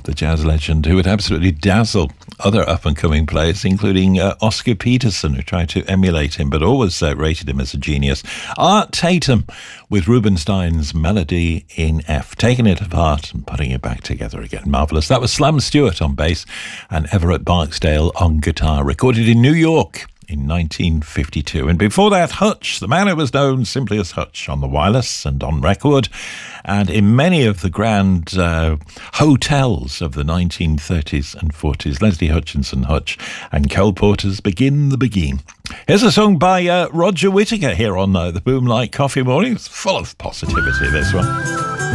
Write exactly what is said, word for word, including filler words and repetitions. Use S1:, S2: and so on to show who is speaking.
S1: the jazz legend, who would absolutely dazzle other up-and-coming players, including uh, Oscar Peterson, who tried to emulate him, but always uh, rated him as a genius. Art Tatum with Rubinstein's Melody in F, taking it apart and putting it back together again. Marvellous. That was Slam Stewart on bass and Everett Barksdale on guitar, recorded in New York in nineteen fifty-two. And before that, Hutch, the man who was known simply as Hutch, on the wireless and on record, and in many of the grand uh, hotels of the nineteen thirties and forties. Leslie Hutchinson Hutch and Cole Porter's Begin the Begin. Here's a song by uh, Roger Whittaker here on uh, the Boom Like Coffee Morning. It's full of positivity, this one.